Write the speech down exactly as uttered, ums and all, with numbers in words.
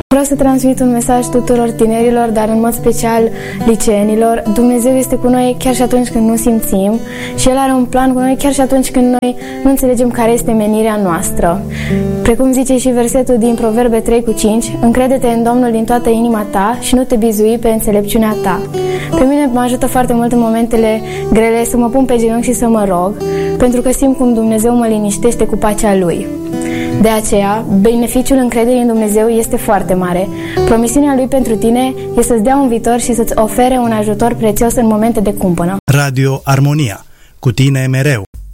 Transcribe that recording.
Vreau să transmit un mesaj tuturor tinerilor, dar în mod special liceenilor. Dumnezeu este cu noi chiar și atunci când nu simțim și El are un plan cu noi chiar și atunci când noi nu înțelegem care este menirea noastră. Precum zice și versetul din Proverbe trei cu cinci, încrede-te în Domnul din toată inima ta și nu te bizui pe înțelepciunea ta. Pe mine mă ajută foarte mult în momentele grele să mă pun pe genunchi și să mă rog, pentru că simt cum Dumnezeu mă liniștește cu pacea Lui. De aceea, beneficiul încrederii în Dumnezeu este foarte mare. Promisiunea Lui pentru tine este să-ți dea un viitor și să-ți ofere un ajutor prețios în momente de cumpănă. Radio Armonia. Cu tine mereu.